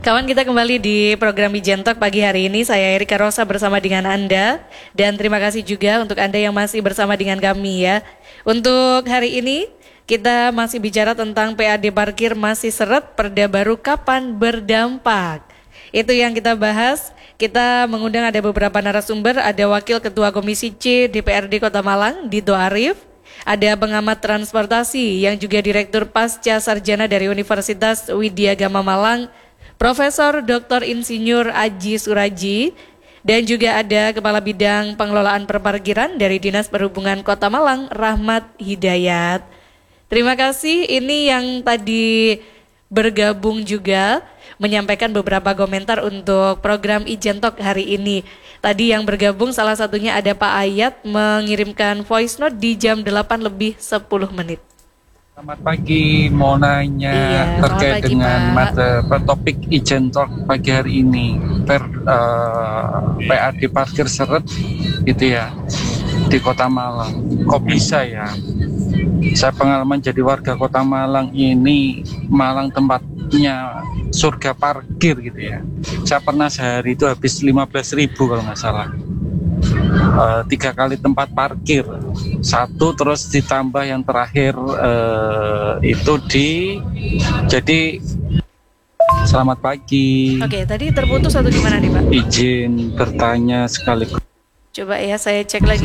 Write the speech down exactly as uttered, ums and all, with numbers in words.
Kawan, kita kembali di program Ijen Talk pagi hari ini. Saya Erika Rosa bersama dengan Anda. Dan terima kasih juga untuk Anda yang masih bersama dengan kami ya. Untuk hari ini kita masih bicara tentang P A D parkir masih seret, perda baru kapan berdampak. Itu yang kita bahas. Kita mengundang ada beberapa narasumber. Ada Wakil Ketua Komisi C D P R D Kota Malang, Dito Arif. Ada pengamat transportasi yang juga Direktur Pasca Sarjana dari Universitas Widya Gama Malang, Profesor Doktor Insinyur Aji Suraji, dan juga ada Kepala Bidang Pengelolaan Perparkiran dari Dinas Perhubungan Kota Malang, Rahmat Hidayat. Terima kasih, ini yang tadi bergabung juga menyampaikan beberapa komentar untuk program Ijen Talk hari ini. Tadi yang bergabung salah satunya ada Pak Ayat mengirimkan voice note di jam delapan lebih sepuluh menit. Selamat pagi, mau nanya iya, terkait pagi, dengan Pak. mata topik Ijen Talk pagi hari ini. Per, uh, P A D parkir seret gitu ya di Kota Malang. Kok bisa ya? Saya pengalaman jadi warga Kota Malang ini, Malang tempatnya surga parkir gitu ya. Saya pernah sehari itu habis lima belas ribu kalau nggak salah. Uh, tiga kali tempat parkir, satu terus ditambah yang terakhir uh, itu di jadi selamat pagi. Oke, tadi terputus atau gimana nih Pak? Izin bertanya sekaligus. Coba ya saya cek lagi.